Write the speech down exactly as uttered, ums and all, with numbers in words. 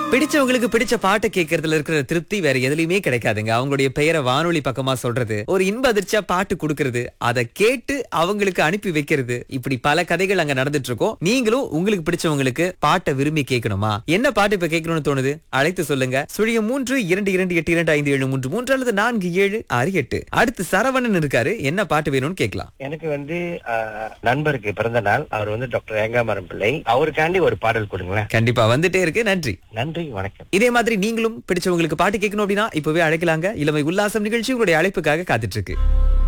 பிடிச்சவங்களுக்கு பிடிச்ச பாட்டை கேட்கறதுல இருக்கிற திருப்தி வேற எதுலயுமே கிடைக்காதுங்க. அவங்களுடைய பெயரை வானொலி பக்கமா சொல்றது, ஒரு இன்ப அதிர்ச்சியா பாட்டு கொடுக்கறது, அதை கேட்டு அவங்களுக்கு அனுப்பி வைக்கிறது, இப்படி பல கதைகள் அங்க நடந்துட்டு இருக்கோம். நீங்களும் உங்களுக்கு பிடிச்சவங்களுக்கு பாட்டை விரும்பி கேட்கணுமா? என்ன பாட்டு இப்ப கேட்கணும்னு தோணுது? அழைத்து சொல்லுங்க. சுழியம் மூன்று இரண்டு இரண்டு எட்டு இரண்டு ஐந்து ஏழு மூன்று மூன்று அல்லது நான்கு ஏழு ஆறு எட்டு. அடுத்து சரவணன் இருக்காரு. என்ன பாட்டு வேணும்னு கேட்கலாம். எனக்கு வந்து ஆஹ், நண்பருக்கு பிறந்த நாள். அவர் வந்து டாக்டர் ஏங்காமரம் பிள்ளை. அவருக்காண்டி ஒரு பாடல் கொடுங்களேன். கண்டிப்பா வந்துட்டே இருக்கு. நன்றி. நன்றி, வணக்கம். இதே மாதிரி நீங்களும் பிடிச்சவங்களுக்கு பாட்டு கேட்கணும் அப்படின்னா இப்பவே அழைக்கலாங்க. இளமை உல்லாசம் நிகழ்ச்சி உங்களுடைய அழைப்புக்காக காத்துட்டு இருக்கு.